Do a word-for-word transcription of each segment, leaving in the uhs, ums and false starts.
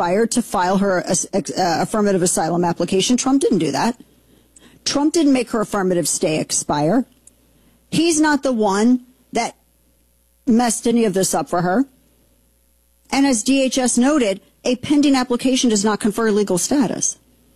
expired to file her uh, uh, affirmative asylum application. Trump didn't do that. Trump didn't make her affirmative stay expire. He's not the one that messed any of this up for her. And as D H S noted, a pending application does not confer legal status.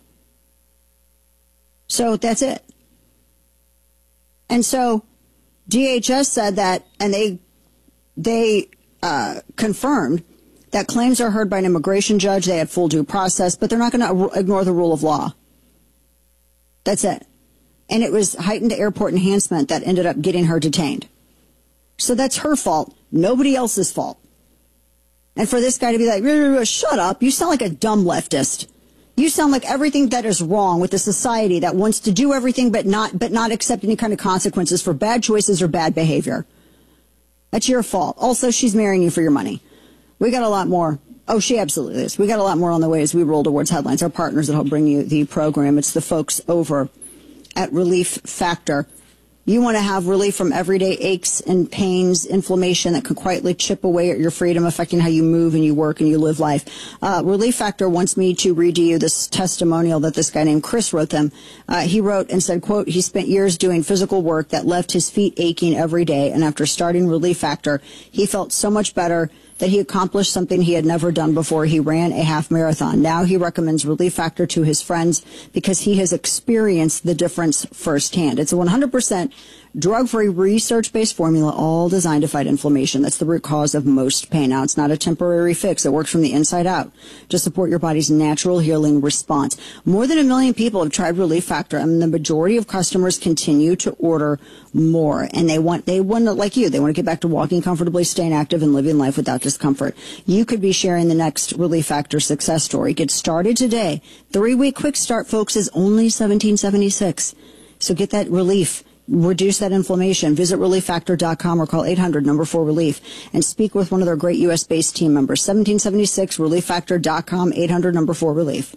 So that's it. And so D H S said that, and they they uh, confirmed that claims are heard by an immigration judge. They had full due process, but they're not going to ignore the rule of law. That's it. And it was heightened airport enhancement that ended up getting her detained. So that's her fault, nobody else's fault. And for this guy to be like, shut up, you sound like a dumb leftist. You sound like everything that is wrong with a society that wants to do everything but not but not accept any kind of consequences for bad choices or bad behavior. That's your fault. Also, she's marrying you for your money. We got a lot more. Oh, she absolutely is. We got a lot more on the way as we roll towards headlines. Our partners that help bring you the program. It's the folks over at Relief Factor. You want to have relief from everyday aches and pains, inflammation that can quietly chip away at your freedom, affecting how you move and you work and you live life. Uh, Relief Factor wants me to read to you this testimonial that this guy named Chris wrote them. Uh, he wrote and said, quote, he spent years doing physical work that left his feet aching every day. And after starting Relief Factor, he felt so much better that he accomplished something he had never done before. He ran a half marathon. Now he recommends Relief Factor to his friends because he has experienced the difference firsthand. It's a one hundred percent drug-free, research-based formula, all designed to fight inflammation. That's the root cause of most pain. Now, it's not a temporary fix. It works from the inside out to support your body's natural healing response. More than a million people have tried Relief Factor, and the majority of customers continue to order more. And they want, they want to, like you, they want to get back to walking comfortably, staying active, and living life without discomfort. You could be sharing the next Relief Factor success story. Get started today. Three-week quick start, folks, is only seventeen seventy-six. So get that relief. Reduce that inflammation. Visit relief factor dot com or call eight hundred number four relief and speak with one of their great U S based team members. seventeen seventy-six relief factor dot com, eight hundred number four relief.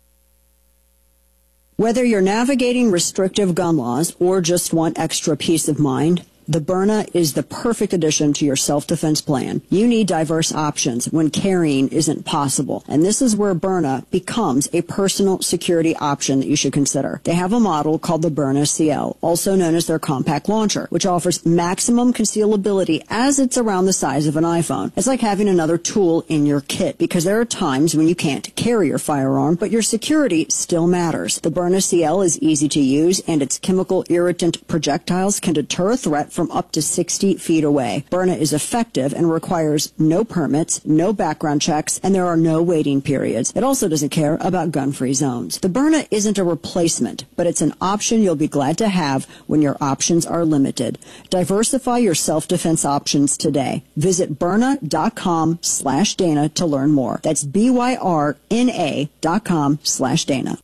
Whether you're navigating restrictive gun laws or just want extra peace of mind, the Byrna is the perfect addition to your self-defense plan. You need diverse options when carrying isn't possible. And this is where Byrna becomes a personal security option that you should consider. They have a model called the Byrna C L, also known as their compact launcher, which offers maximum concealability as it's around the size of an iPhone. It's like having another tool in your kit because there are times when you can't carry your firearm, but your security still matters. The Byrna C L is easy to use, and its chemical irritant projectiles can deter a threat from up to sixty feet away. Byrna is effective and requires no permits, no background checks, and there are no waiting periods. It also doesn't care about gun-free zones. The Byrna isn't a replacement, but it's an option you'll be glad to have when your options are limited. Diversify your self-defense options today. Visit Byrna dot com slash Dana to learn more. That's B Y R N A dot com slash Dana.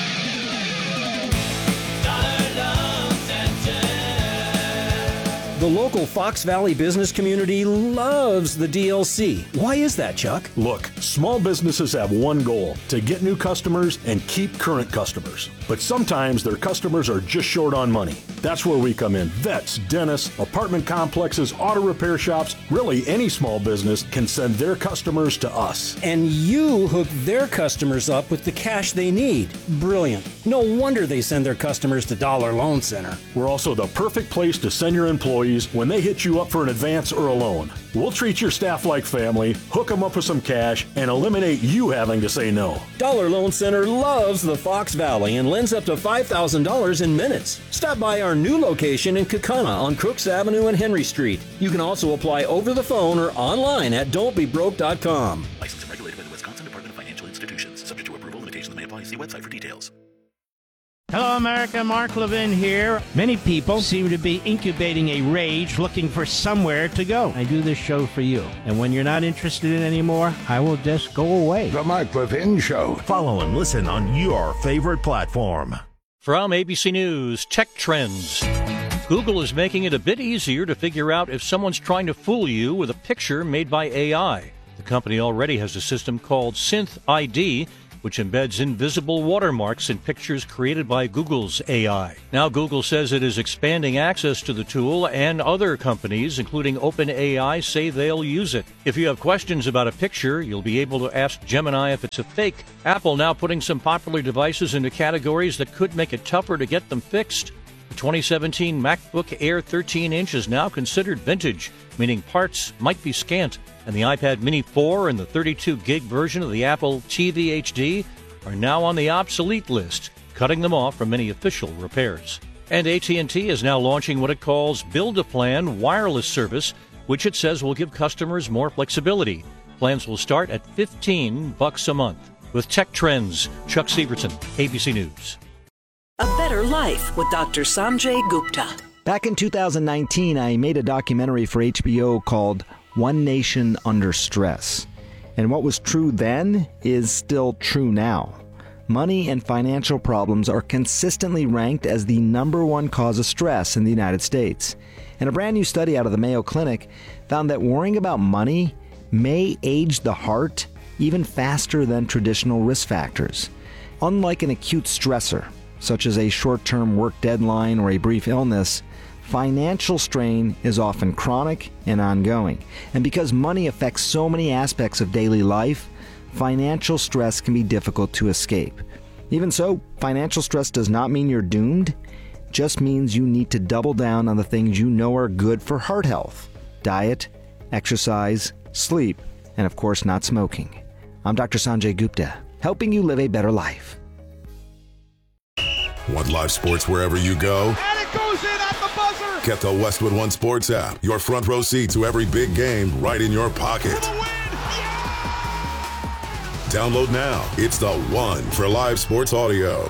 The local Fox Valley business community loves the D L C. Why is that, Chuck? Look, small businesses have one goal, to get new customers and keep current customers. But sometimes their customers are just short on money. That's where we come in. Vets, dentists, apartment complexes, auto repair shops, really any small business can send their customers to us. And you hook their customers up with the cash they need. Brilliant. No wonder they send their customers to Dollar Loan Center. We're also the perfect place to send your employees when they hit you up for an advance or a loan. We'll treat your staff like family, hook them up with some cash, and eliminate you having to say no. Dollar Loan Center loves the Fox Valley and lends up to five thousand dollars in minutes. Stop by our new location in Kaukauna on Crooks Avenue and Henry Street. You can also apply over the phone or online at don't be broke dot com. Licensed and regulated by the Wisconsin Department of Financial Institutions. Subject to approval, limitations may apply. See website for details. Hello, America. Mark Levin here. Many people seem to be incubating a rage looking for somewhere to go. I do this show for you. And when you're not interested in it anymore, I will just go away. The Mark Levin Show. Follow and listen on your favorite platform. From A B C News, Tech Trends. Google is making it a bit easier to figure out if someone's trying to fool you with a picture made by A I. The company already has a system called Synth I D. which embeds invisible watermarks in pictures created by Google's A I. Now Google says it is expanding access to the tool, and other companies, including OpenAI, say they'll use it. If you have questions about a picture, you'll be able to ask Gemini if it's a fake. Apple now putting some popular devices into categories that could make it tougher to get them fixed. The twenty seventeen MacBook Air thirteen inch is now considered vintage, meaning parts might be scant. And the iPad Mini four and the thirty-two gig version of the Apple T V H D are now on the obsolete list, cutting them off from any official repairs. And A T and T is now launching what it calls Build-A-Plan wireless service, which it says will give customers more flexibility. Plans will start at fifteen bucks a month. With Tech Trends, Chuck Severson, A B C News. A Better Life with Doctor Sanjay Gupta. Back in two thousand nineteen, I made a documentary for H B O called One Nation Under Stress. And what was true then is still true now. Money and financial problems are consistently ranked as the number one cause of stress in the United States. And a brand new study out of the Mayo Clinic found that worrying about money may age the heart even faster than traditional risk factors. Unlike an acute stressor, such as a short-term work deadline or a brief illness, financial strain is often chronic and ongoing. And because money affects so many aspects of daily life, financial stress can be difficult to escape. Even so, financial stress does not mean you're doomed. It just means you need to double down on the things you know are good for heart health: diet, exercise, sleep, and of course not smoking. I'm Doctor Sanjay Gupta, helping you live a better life. Want live sports wherever you go? And it goes in at the buzzer! Get the Westwood One Sports app. Your front row seat to every big game right in your pocket. For the win! Yeah! Download now. It's the one for live sports audio.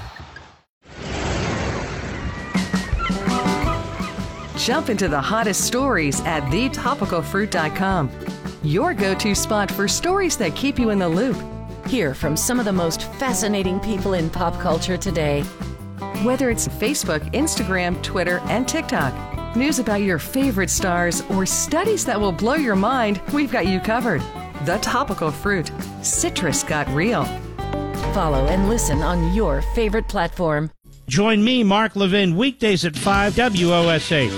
Jump into the hottest stories at the topical fruit dot com. Your go-to spot for stories that keep you in the loop. Hear from some of the most fascinating people in pop culture today. Whether it's Facebook, Instagram, Twitter, and TikTok, news about your favorite stars, or studies that will blow your mind, we've got you covered. The Topical Fruit. Citrus got real. Follow and listen on your favorite platform. Join me, Mark Levin, weekdays at five, W O S H.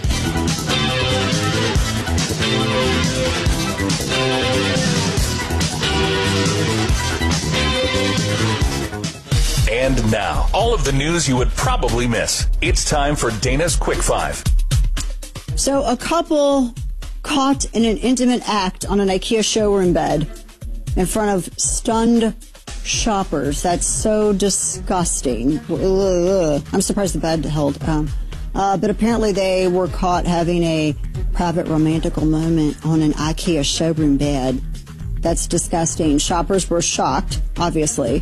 And now, all of the news you would probably miss. It's time for Dana's Quick Five. So a couple caught in an intimate act on an IKEA showroom bed in front of stunned shoppers. That's so disgusting. Ugh. I'm surprised the bed held. Um, uh, but apparently they were caught having a private romantical moment on an IKEA showroom bed. That's disgusting. Shoppers were shocked, obviously.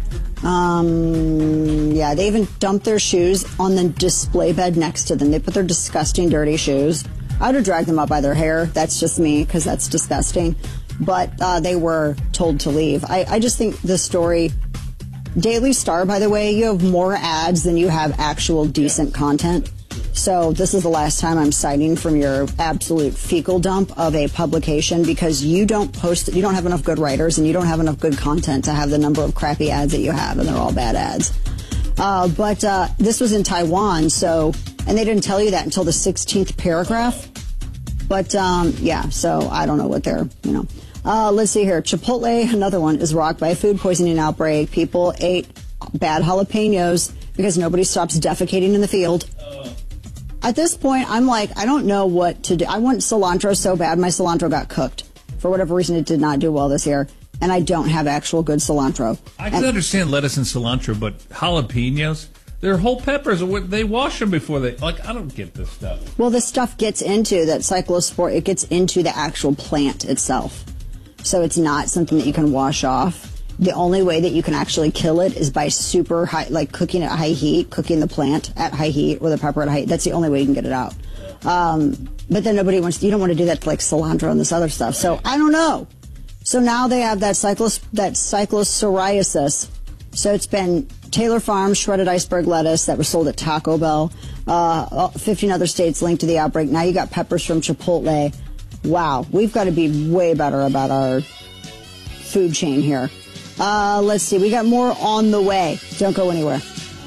Um, yeah, they even dumped their shoes on the display bed next to them. They put their disgusting, dirty shoes. I would have dragged them up by their hair. That's just me, because that's disgusting. But uh, they were told to leave. I, I just think the story... Daily Star, by the way, you have more ads than you have actual decent content. So this is the last time I'm citing from your absolute fecal dump of a publication, because you don't post, you don't have enough good writers and you don't have enough good content to have the number of crappy ads that you have, and they're all bad ads. Uh, but uh, this was in Taiwan, so, and they didn't tell you that until the sixteenth paragraph. But um, yeah, so I don't know what they're, you know. Uh, let's see here. Chipotle, another one, is rocked by a food poisoning outbreak. People ate bad jalapenos because nobody stops defecating in the field. At this point, I'm like, I don't know what to do. I want cilantro so bad. My cilantro got cooked. For whatever reason, it did not do well this year. And I don't have actual good cilantro. I can and, understand lettuce and cilantro, but jalapenos, they're whole peppers. They wash them before they, like, I don't get this stuff. Well, this stuff gets into that cyclospore. It gets into the actual plant itself. So it's not something that you can wash off. The only way that you can actually kill it is by super high, like cooking at high heat, cooking the plant at high heat or the pepper at high heat. That's the only way you can get it out. Um, but then nobody wants, you don't want to do that to like cilantro and this other stuff. So I don't know. So now they have that cyclos, that cyclopsoriasis. So it's been Taylor Farms shredded iceberg lettuce that was sold at Taco Bell. Uh, fifteen other states linked to the outbreak. Now you got peppers from Chipotle. Wow. We've got to be way better about our food chain here. Uh, let's see. We got more on the way. Don't go anywhere.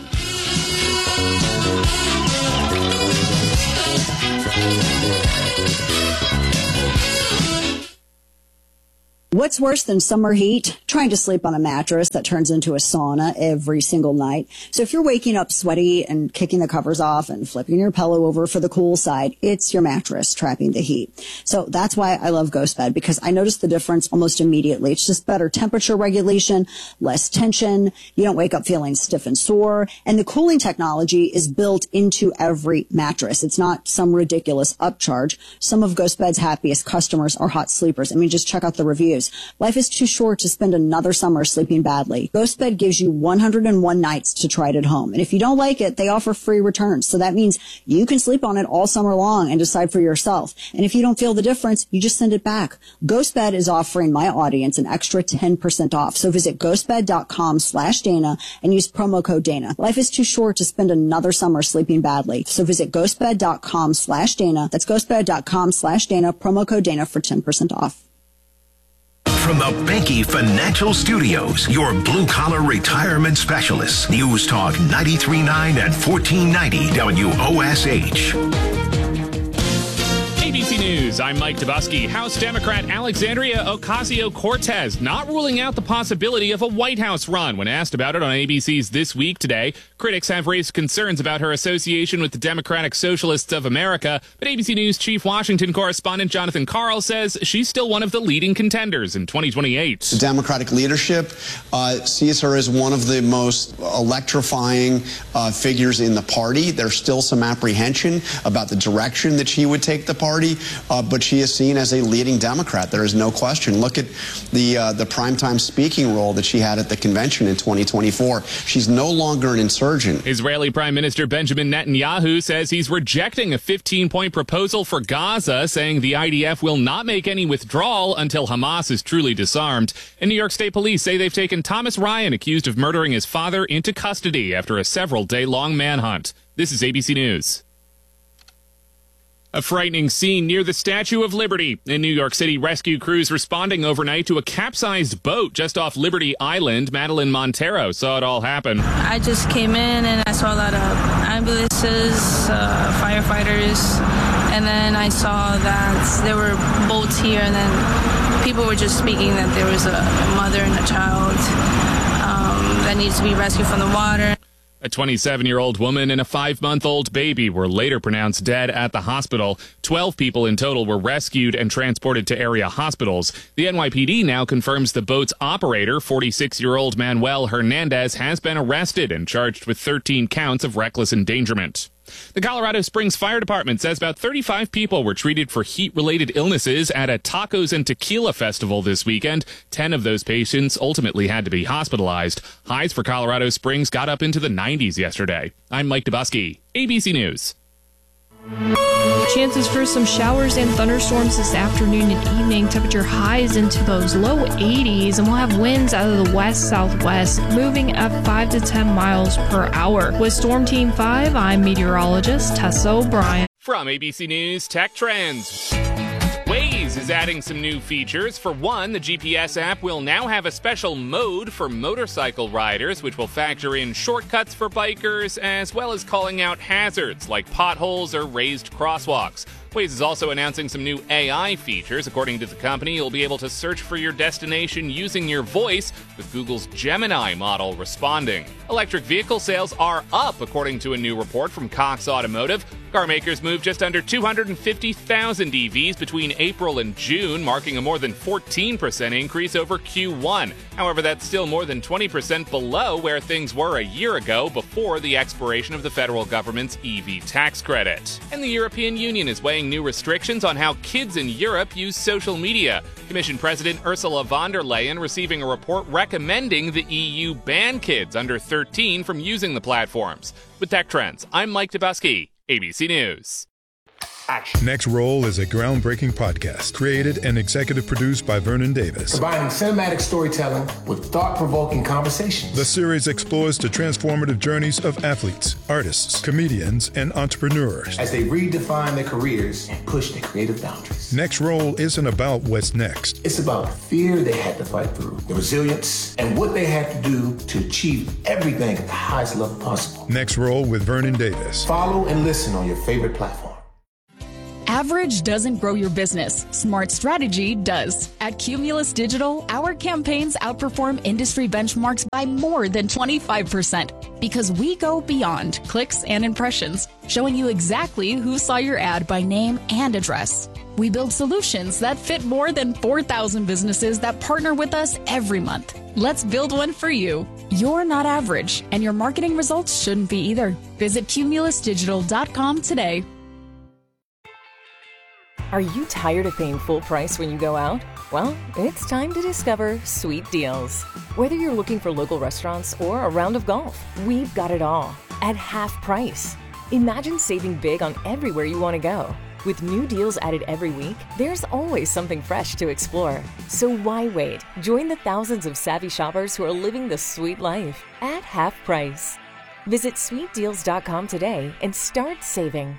What's worse than summer heat? Trying to sleep on a mattress that turns into a sauna every single night. So if you're waking up sweaty and kicking the covers off and flipping your pillow over for the cool side, it's your mattress trapping the heat. So that's why I love GhostBed, because I notice the difference almost immediately. It's just better temperature regulation, less tension. You don't wake up feeling stiff and sore. And the cooling technology is built into every mattress. It's not some ridiculous upcharge. Some of GhostBed's happiest customers are hot sleepers. I mean, just check out the reviews. Life is too short to spend another summer sleeping badly. GhostBed gives you one hundred one nights to try it at home. And if you don't like it, they offer free returns. So that means you can sleep on it all summer long and decide for yourself. And if you don't feel the difference, you just send it back. GhostBed is offering my audience an extra ten percent off. So visit ghostbed.com slash Dana and use promo code Dana. Life is too short to spend another summer sleeping badly. So visit ghostbed.com slash Dana. That's ghostbed.com slash Dana, promo code Dana for ten percent off. From the Banky Financial Studios, your blue-collar retirement specialists. News Talk ninety-three point nine and fourteen ninety W O S H. A B C News, I'm Mike Dabusky. House Democrat Alexandria Ocasio-Cortez not ruling out the possibility of a White House run. When asked about it on A B C's This Week today, critics have raised concerns about her association with the Democratic Socialists of America, but A B C News chief Washington correspondent Jonathan Karl says she's still one of the leading contenders in twenty twenty-eight. The Democratic leadership uh, sees her as one of the most electrifying uh, figures in the party. There's still some apprehension about the direction that she would take the party. Uh, but she is seen as a leading Democrat. There is no question. Look at the uh, the primetime speaking role that she had at the convention in twenty twenty-four. She's no longer an insurgent. Israeli Prime Minister Benjamin Netanyahu says he's rejecting a fifteen-point proposal for Gaza, saying the I D F will not make any withdrawal until Hamas is truly disarmed. And New York State Police say they've taken Thomas Ryan, accused of murdering his father, into custody after a several-day-long manhunt. This is A B C News. A frightening scene near the Statue of Liberty. In New York City, rescue crews responding overnight to a capsized boat just off Liberty Island. Madeline Montero saw it all happen. I just came in and I saw a lot of ambulances, uh, firefighters, and then I saw that there were boats here, and then people were just speaking that there was a mother and a child um, that needs to be rescued from the water. A twenty-seven-year-old woman and a five-month-old baby were later pronounced dead at the hospital. Twelve people in total were rescued and transported to area hospitals. The N Y P D now confirms the boat's operator, forty-six-year-old Manuel Hernandez, has been arrested and charged with thirteen counts of reckless endangerment. The Colorado Springs Fire Department says about thirty-five people were treated for heat-related illnesses at a tacos and tequila festival this weekend. Ten of those patients ultimately had to be hospitalized. Highs for Colorado Springs got up into the nineties yesterday. I'm Mike Dabusky, A B C News. Chances for some showers and thunderstorms this afternoon and evening. Temperature highs into those low eighties, and we'll have winds out of the west-southwest, moving at five to ten miles per hour. With Storm Team five, I'm meteorologist Tessa O'Brien. From A B C News Tech Trends. Waze is adding some new features. For one, the G P S app will now have a special mode for motorcycle riders, which will factor in shortcuts for bikers, as well as calling out hazards like potholes or raised crosswalks. Waze is also announcing some new A I features. According to the company, you'll be able to search for your destination using your voice, with Google's Gemini model responding. Electric vehicle sales are up, according to a new report from Cox Automotive. Car makers moved just under two hundred fifty thousand E Vs between April and June, marking a more than fourteen percent increase over Q one. However, that's still more than twenty percent below where things were a year ago, before the expiration of the federal government's E V tax credit. And the European Union is weighing new restrictions on how kids in Europe use social media. Commission President Ursula von der Leyen receiving a report recommending the E U ban kids under thirteen from using the platforms. With Tech Trends, I'm Mike Dabusky, A B C News. Action. Next Roll is a groundbreaking podcast created and executive produced by Vernon Davis. Combining cinematic storytelling with thought-provoking conversations. The series explores the transformative journeys of athletes, artists, comedians, and entrepreneurs as they redefine their careers and push their creative boundaries. Next Roll isn't about what's next. It's about the fear they had to fight through, the resilience, and what they had to do to achieve everything at the highest level possible. Next Roll with Vernon Davis. Follow and listen on your favorite platform. Average doesn't grow your business. Smart strategy does. At Cumulus Digital, our campaigns outperform industry benchmarks by more than twenty-five percent because we go beyond clicks and impressions, showing you exactly who saw your ad by name and address. We build solutions that fit more than four thousand businesses that partner with us every month. Let's build one for you. You're not average, and your marketing results shouldn't be either. Visit cumulus digital dot com today. Are you tired of paying full price when you go out? Well, it's time to discover Sweet Deals. Whether you're looking for local restaurants or a round of golf, we've got it all at half price. Imagine saving big on everywhere you want to go. With new deals added every week, there's always something fresh to explore. So why wait? Join the thousands of savvy shoppers who are living the sweet life at half price. Visit sweet deals dot com today and start saving.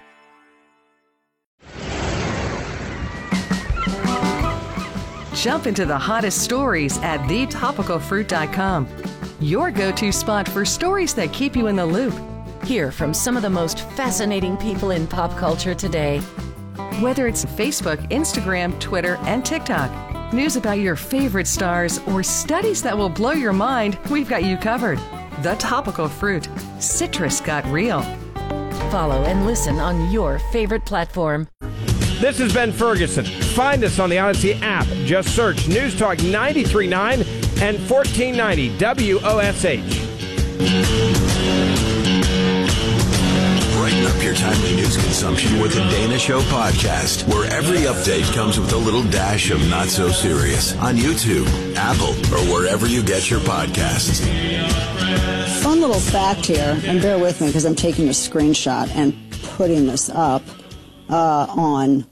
Jump into the hottest stories at the topical fruit dot com. Your go-to spot for stories that keep you in the loop. Hear from some of the most fascinating people in pop culture today. Whether it's Facebook, Instagram, Twitter, and TikTok, news about your favorite stars, or studies that will blow your mind, we've got you covered. The Topical Fruit. Citrus got real. Follow and listen on your favorite platform. This is Ben Ferguson. Find us on the Odyssey app. Just search News Talk ninety-three point nine and fourteen ninety W O S H. Brighten up your timely news consumption with the Dana Show podcast, where every update comes with a little dash of not so serious on YouTube, Apple, or wherever you get your podcasts. Fun little fact here, and bear with me because I'm taking a screenshot and putting this up uh, on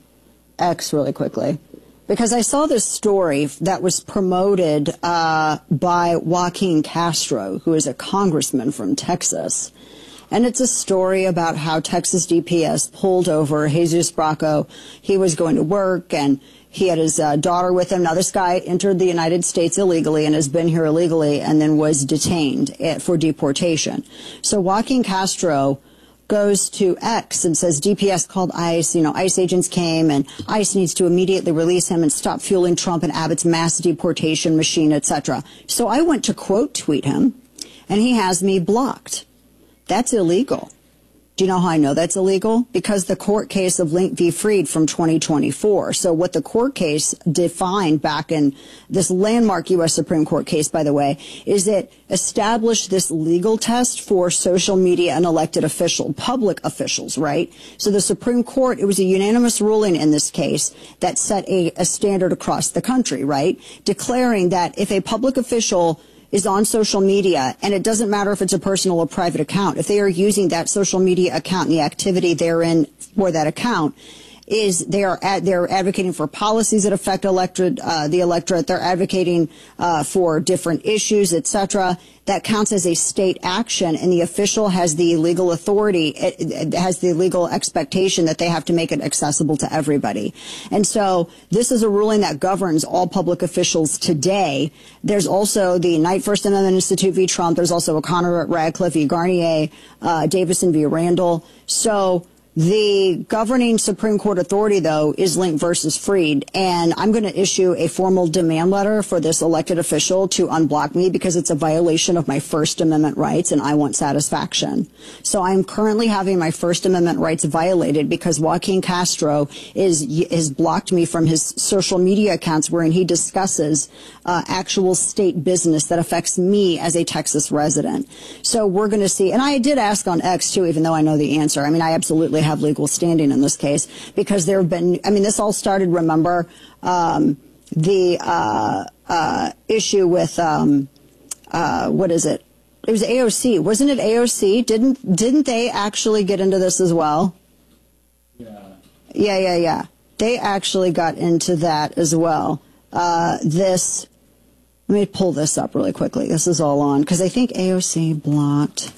X really quickly, because I saw this story that was promoted uh, by Joaquin Castro, who is a congressman from Texas. And it's a story about how Texas D P S pulled over Jesus Bracco. He was going to work, and he had his uh, daughter with him. Now, this guy entered the United States illegally and has been here illegally and then was detained for deportation. So Joaquin Castro goes to X and says D P S called ICE, you know, ICE agents came and ICE needs to immediately release him and stop fueling Trump and Abbott's mass deportation machine, et cetera. So I went to quote tweet him, and he has me blocked. That's illegal. Do you know how I know that's illegal? Because the court case of Link v. Freed from twenty twenty-four. So what the court case defined back in this landmark U S Supreme Court case, by the way, is it established this legal test for social media and elected official, public officials, right? So the Supreme Court, it was a unanimous ruling in this case that set a, a standard across the country, right? Declaring that if a public official is on social media, and it doesn't matter if it's a personal or private account, if they are using that social media account and the activity therein for that account, is they are ad, they're advocating for policies that affect electorate, uh, the electorate. They're advocating uh, for different issues, et cetera. That counts as a state action, and the official has the legal authority, it, it has the legal expectation that they have to make it accessible to everybody. And so this is a ruling that governs all public officials today. There's also the Knight First Amendment Institute v. Trump. There's also O'Connor Radcliffe v. Garnier, uh, Davison v. Randall. So the governing Supreme Court authority, though, is Link versus Freed, and I'm going to issue a formal demand letter for this elected official to unblock me because it's a violation of my First Amendment rights, and I want satisfaction. So I'm currently having my First Amendment rights violated because Joaquin Castro is has blocked me from his social media accounts wherein he discusses uh, actual state business that affects me as a Texas resident. So we're going to see, and I did ask on X, too, even though I know the answer. I mean, I absolutely have legal standing in this case because there have been, I mean, this all started, remember, um, the uh, uh, issue with, um, uh, what is it? It was A O C. Wasn't it A O C? Didn't, didn't they actually get into this as well? Yeah. Yeah, yeah, yeah. They actually got into that as well. Uh, this, let me pull this up really quickly. This is all on, because I think A O C blocked,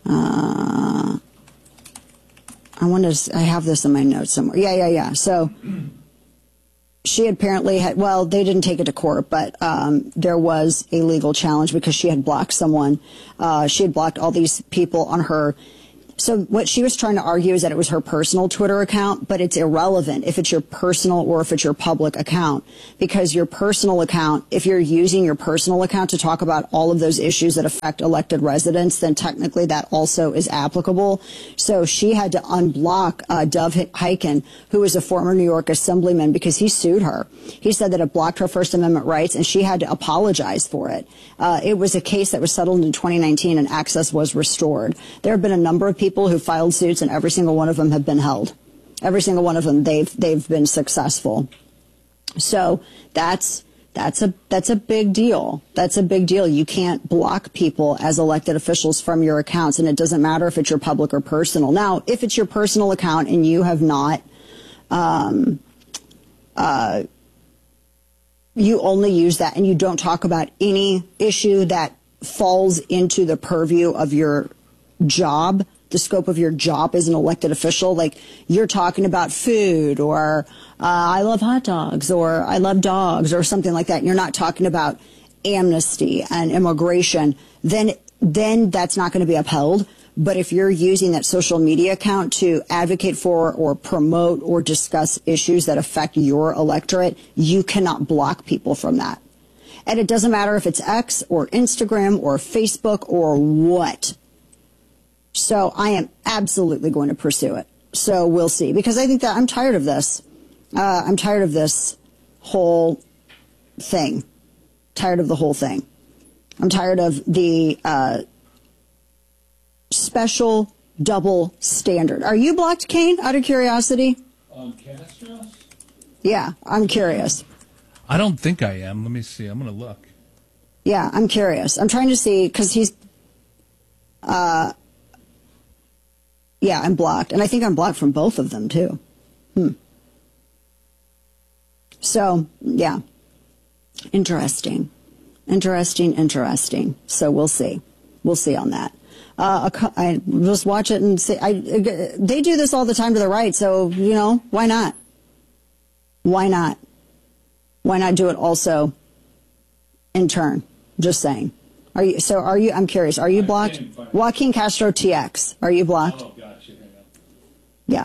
uh, I want to, I have this in my notes somewhere. Yeah, yeah, yeah. So she apparently had, well, they didn't take it to court, but um, there was a legal challenge because she had blocked someone. Uh, she had blocked all these people on her. So what she was trying to argue is that it was her personal Twitter account, but it's irrelevant if it's your personal or if it's your public account, because your personal account, if you're using your personal account to talk about all of those issues that affect elected residents, then technically that also is applicable. So she had to unblock uh, Dov Hikind, who is a former New York assemblyman, because he sued her. He said that it blocked her First Amendment rights, and she had to apologize for it. Uh, it was a case that was settled in twenty nineteen, and access was restored. There have been a number of people who filed suits, and every single one of them have been held. Every single one of them, they've they've been successful. So that's that's a that's a big deal. That's a big deal. You can't block people as elected officials from your accounts, and it doesn't matter if it's your public or personal. Now, if it's your personal account and you have not, um, uh, you only use that and you don't talk about any issue that falls into the purview of your job, the scope of your job as an elected official, like you're talking about food or uh, I love hot dogs or I love dogs or something like that, and you're not talking about amnesty and immigration, then then that's not going to be upheld. But if you're using that social media account to advocate for or promote or discuss issues that affect your electorate, you cannot block people from that. And it doesn't matter if it's X or Instagram or Facebook or what. So I am absolutely going to pursue it. So we'll see. Because I think that I'm tired of this. Uh, I'm tired of this whole thing. Tired of the whole thing. I'm tired of the uh, special double standard. Are you blocked, Kane, out of curiosity? On Castro? Yeah, I'm curious. I don't think I am. Let me see. I'm going to look. Yeah, I'm curious. I'm trying to see because he's... Uh, Yeah, I'm blocked. And I think I'm blocked from both of them, too. Hmm. So, yeah. Interesting. Interesting, interesting. So we'll see. We'll see on that. Uh, I just watch it and say, I, they do this all the time to the right, so, you know, why not? Why not? Why not do it also in turn? Just saying. Are you, so are you, I'm curious, are you blocked? Joaquin Castro T X, are you blocked? Oh, gotcha. Hang on. Yeah.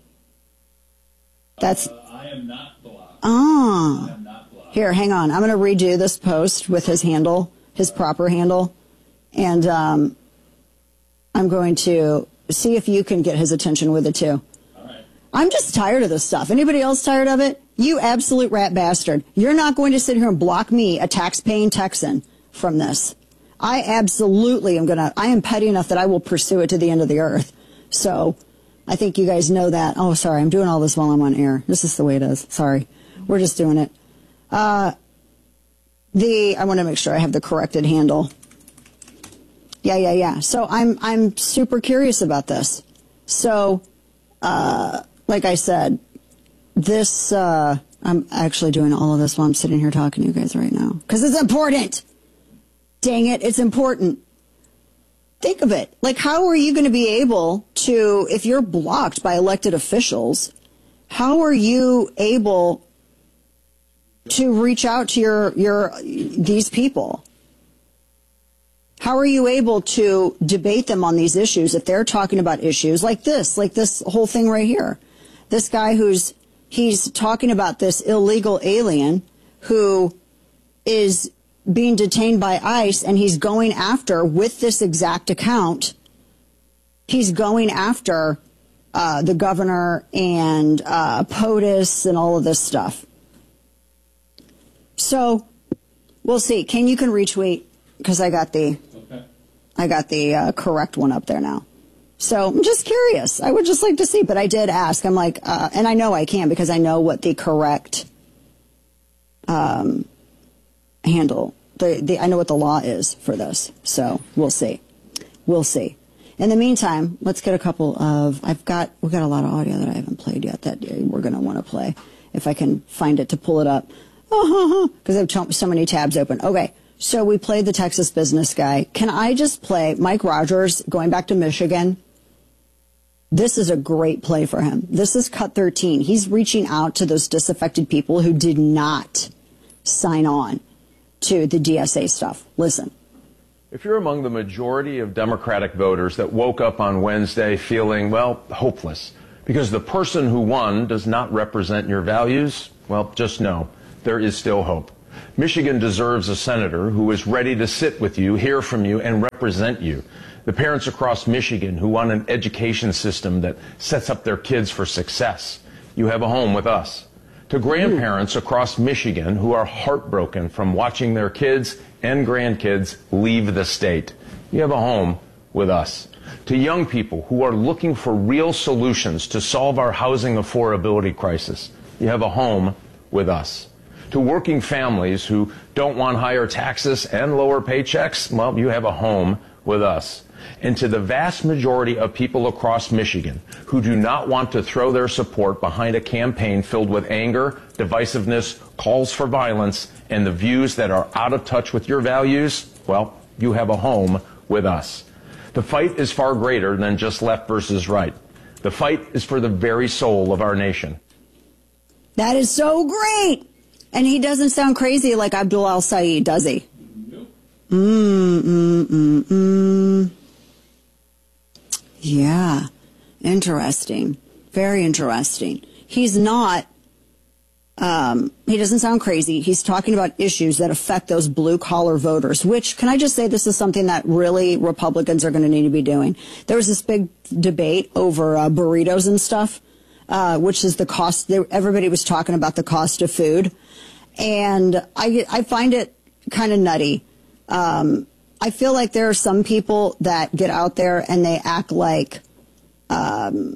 That's. Uh, I am not blocked. Ah. I am not blocked. Here, hang on. I'm going to redo this post with his handle, his proper handle. And um, I'm going to see if you can get his attention with it, too. All right. I'm just tired of this stuff. Anybody else tired of it? You absolute rat bastard. You're not going to sit here and block me, a tax-paying Texan, from this. I absolutely am going to, I am petty enough that I will pursue it to the end of the earth. So I think you guys know that. Oh, sorry, I'm doing all this while I'm on air. This is the way it is. Sorry. We're just doing it. Uh, the, I want to make sure I have the corrected handle. Yeah, yeah, yeah. So I'm, I'm super curious about this. So, uh, like I said, this, uh, I'm actually doing all of this while I'm sitting here talking to you guys right now. Because it's important. Dang it, it's important. Think of it. Like, how are you going to be able to, if you're blocked by elected officials, how are you able to reach out to your, your, these people? How are you able to debate them on these issues if they're talking about issues like this, like this whole thing right here? This guy who's, he's talking about this illegal alien who is being detained by ICE, and he's going after, with this exact account, he's going after uh, the governor and uh, POTUS and all of this stuff. So we'll see. Ken, you can retweet because I got the okay. I got the uh, correct one up there now. So I'm just curious. I would just like to see, but I did ask. I'm like, uh, and I know I can because I know what the correct um, handle. The, the, I know what the law is for this, so we'll see. We'll see. In the meantime, let's get a couple of, I've got, we've got a lot of audio that I haven't played yet that we're going to want to play, if I can find it to pull it up, because I have so many tabs open. Okay, so we played the Texas business guy. Can I just play Mike Rogers going back to Michigan? this is a great play for him. This is cut thirteen. He's reaching out to those disaffected people who did not sign on to the D S A stuff. Listen. If you're among the majority of Democratic voters that woke up on Wednesday feeling, well, hopeless, because the person who won does not represent your values, well, just know there is still hope. Michigan deserves a senator who is ready to sit with you, hear from you, and represent you. The parents across Michigan who want an education system that sets up their kids for success. You have a home with us. To grandparents across Michigan who are heartbroken from watching their kids and grandkids leave the state. You have a home with us. To young people who are looking for real solutions to solve our housing affordability crisis. You have a home with us. To working families who don't want higher taxes and lower paychecks, well, you have a home with us. And to the vast majority of people across Michigan who do not want to throw their support behind a campaign filled with anger, divisiveness, calls for violence, and the views that are out of touch with your values, well, you have a home with us. The fight is far greater than just left versus right. The fight is for the very soul of our nation. That is so great. And he doesn't sound crazy like Abdul al-Sayed, does he? Mm, mm, mm, mm. Yeah. Interesting. Very interesting. He's not, um, he doesn't sound crazy. He's talking about issues that affect those blue-collar voters, which, can I just say, this is something that really Republicans are going to need to be doing. There was this big debate over uh, burritos and stuff, uh, which is the cost. Everybody was talking about the cost of food. And I, I find it kind of nutty. Um, I feel like there are some people that get out there and they act like um,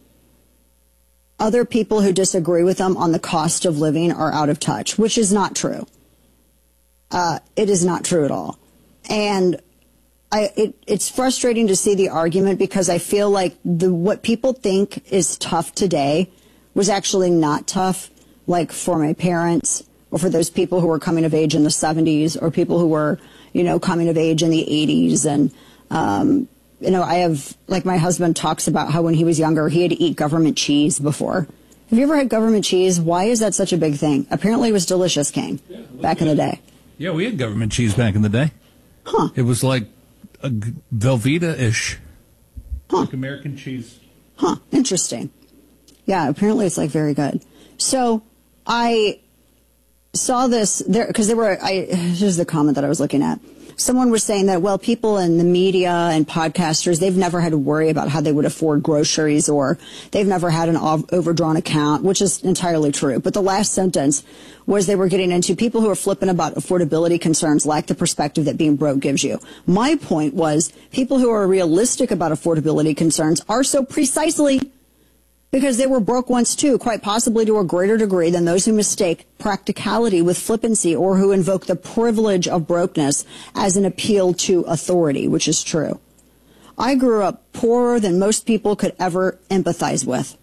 other people who disagree with them on the cost of living are out of touch, which is not true. Uh, it is not true at all. And I, it, it's frustrating to see the argument because I feel like the what people think is tough today was actually not tough, like for my parents or for those people who were coming of age in the seventies or people who were, you know, coming of age in the eighties. And, um, you know, I have, like my husband talks about how when he was younger, he had to eat government cheese before. Have you ever had government cheese? Why is that such a big thing? Apparently it was delicious, King, yeah, back in the day. Yeah, we had government cheese back in the day. Huh. It was like a Velveeta-ish. Huh. Like American cheese. Huh. Interesting. Yeah, apparently it's like very good. So I saw this there because there were, I, here's the comment that I was looking at. Someone was saying that, well, people in the media and podcasters, they've never had to worry about how they would afford groceries or they've never had an overdrawn account, which is entirely true. But the last sentence was they were getting into people who are flippant about affordability concerns lack the perspective that being broke gives you. My point was people who are realistic about affordability concerns are so precisely because they were broke once too, quite possibly to a greater degree than those who mistake practicality with flippancy or who invoke the privilege of brokenness as an appeal to authority, which is true. I grew up poorer than most people could ever empathize with.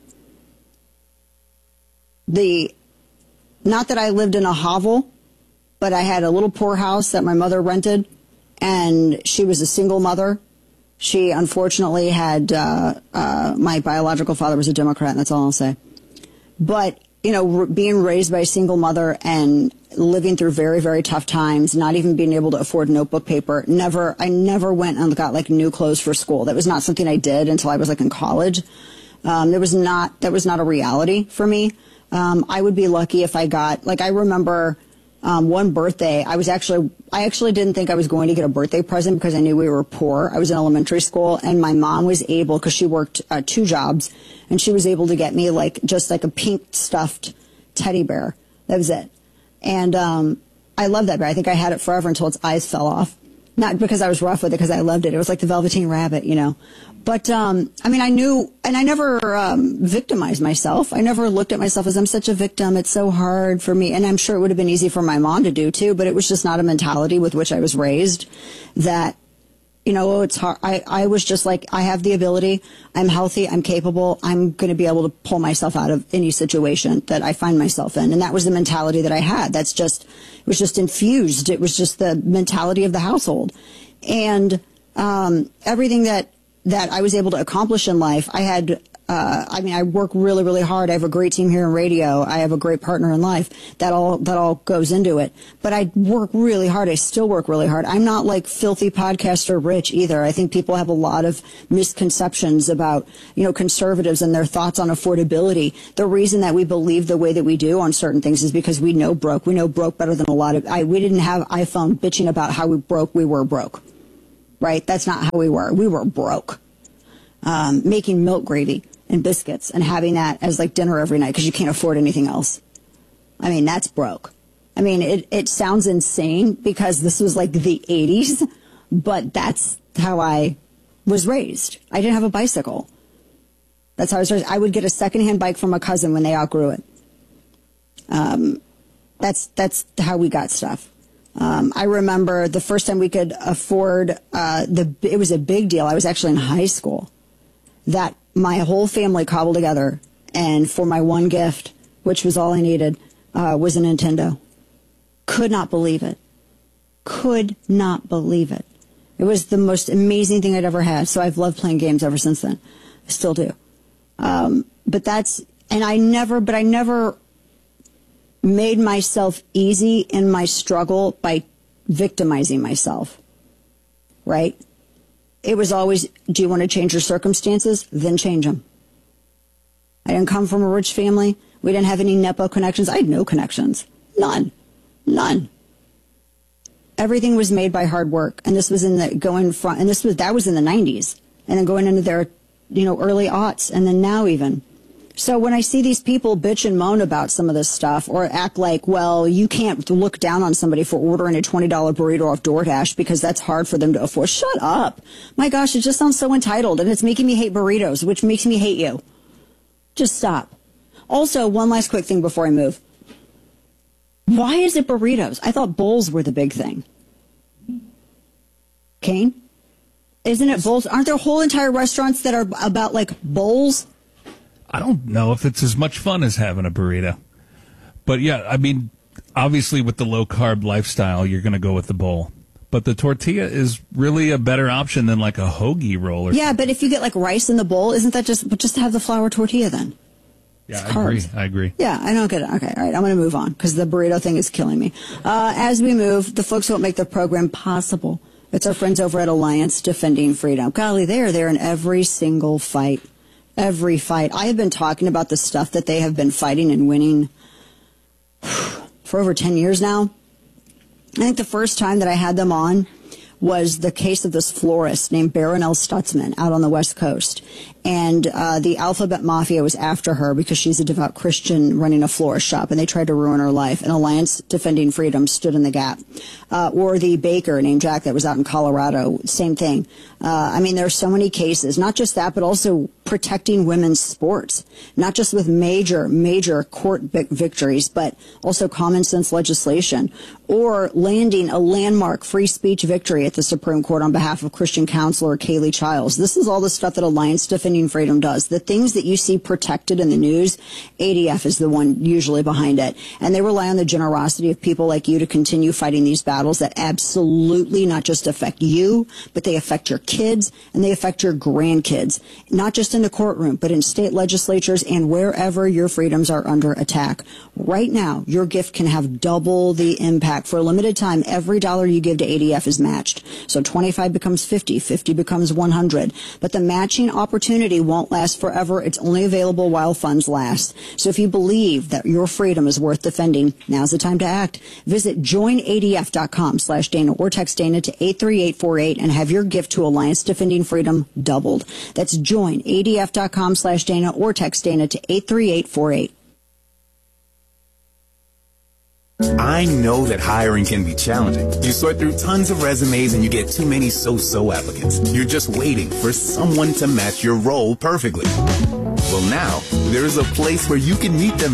The, not that I lived in a hovel, but I had a little poor house that my mother rented, and she was a single mother. She unfortunately had, uh, uh, my biological father was a Democrat, and that's all I'll say. But, you know, r- being raised by a single mother and living through very, very tough times, not even being able to afford notebook paper, never, I never went and got like new clothes for school. That was not something I did until I was like in college. Um, there was not, that was not a reality for me. Um, I would be lucky if I got, like I remember, Um, one birthday, I was actually, I actually didn't think I was going to get a birthday present because I knew we were poor. I was in elementary school and my mom was able, because she worked uh, two jobs, and she was able to get me like, just like a pink stuffed teddy bear. That was it. And, um, I loved that bear. I think I had it forever until its eyes fell off. Not because I was rough with it, because I loved it. It was like the Velveteen Rabbit, you know. But, um, I mean, I knew, and I never um, victimized myself. I never looked at myself as I'm such a victim. It's so hard for me. And I'm sure it would have been easy for my mom to do, too. But it was just not a mentality with which I was raised that, you know, oh, it's hard. I, I was just like, I have the ability. I'm healthy. I'm capable. I'm going to be able to pull myself out of any situation that I find myself in. And that was the mentality that I had. That's just, it was just infused. It was just the mentality of the household. And um, everything that, that I was able to accomplish in life, I had Uh, I mean, I work really, really hard. I have a great team here in radio. I have a great partner in life. That all that all goes into it. But I work really hard. I still work really hard. I'm not like filthy podcaster rich either. I think people have a lot of misconceptions about, you know, conservatives and their thoughts on affordability. The reason that we believe the way that we do on certain things is because we know broke. We know broke better than a lot of. I, we didn't have iPhone bitching about how we broke. We were broke, right? That's not how we were. We were broke, um, making milk gravy and biscuits and having that as like dinner every night because you can't afford anything else. I mean, that's broke. I mean, it, it sounds insane because this was like the eighties, but that's how I was raised. I didn't have a bicycle. That's how I was raised. I would get a secondhand bike from a cousin when they outgrew it. Um, that's, that's how we got stuff. Um, I remember the first time we could afford, uh, the, it was a big deal. I was actually in high school. That my whole family cobbled together, and for my one gift, which was all I needed, uh, was a Nintendo. Could not believe it. Could not believe it. It was the most amazing thing I'd ever had, so I've loved playing games ever since then. I still do. Um, but that's, and I never, but I never made myself easy in my struggle by victimizing myself, right? It was always, do you want to change your circumstances? Then change them. I didn't come from a rich family. We didn't have any Nepo connections. I had no connections. None. None. Everything was made by hard work. And this was in the going from, and this was, that was in the nineties. And then going into their, you know, early aughts. And then now even. So when I see these people bitch and moan about some of this stuff or act like, well, you can't look down on somebody for ordering a twenty dollar burrito off DoorDash because that's hard for them to afford. Shut up. My gosh, it just sounds so entitled, and it's making me hate burritos, which makes me hate you. Just stop. Also, one last quick thing before I move. Why is it burritos? I thought bowls were the big thing. Kane? Isn't it bowls? Aren't there whole entire restaurants that are about like bowls? I don't know if it's as much fun as having a burrito. But yeah, I mean, obviously with the low-carb lifestyle, you're going to go with the bowl. But the tortilla is really a better option than like a hoagie roll. Or yeah, something. But if you get like rice in the bowl, isn't that just, but just have the flour tortilla then? Yeah, I agree. I agree. Yeah, I don't get it. Okay, all right, I'm going to move on because the burrito thing is killing me. Uh, as we move, the folks who make the program possible. It's our friends over at Alliance Defending Freedom. Golly, they are there in every single fight. Every fight. I have been talking about the stuff that they have been fighting and winning for over ten years now. I think the first time that I had them on was the case of this florist named Baronelle Stutzman out on the West Coast. And uh, the Alphabet Mafia was after her because she's a devout Christian running a florist shop, and they tried to ruin her life. And Alliance Defending Freedom stood in the gap. Uh, or the baker named Jack that was out in Colorado, same thing. Uh, I mean, there are so many cases. Not just that, but also protecting women's sports. Not just with major, major court victories, but also common sense legislation. Or landing a landmark free speech victory at the Supreme Court on behalf of Christian counselor Kaylee Childs. This is all the stuff that Alliance Defending Freedom does. The things that you see protected in the news, A D F is the one usually behind it. And they rely on the generosity of people like you to continue fighting these battles that absolutely not just affect you, but they affect your kids and they affect your grandkids. Not just in the courtroom, but in state legislatures and wherever your freedoms are under attack. Right now, your gift can have double the impact. For a limited time, every dollar you give to A D F is matched. So twenty-five becomes fifty, fifty becomes one hundred. But the matching opportunity won't last forever. It's only available while funds last. So if you believe that your freedom is worth defending, now's the time to act. Visit join A D F dot com slash Dana or text Dana to eight three eight four eight and have your gift to Alliance Defending Freedom doubled. That's join A D F dot com slash Dana or text Dana to eight three eight four eight. I know that hiring can be challenging. You sort through tons of resumes and you get too many so-so applicants. You're just waiting for someone to match your role perfectly. Well, now, there's a place where you can meet them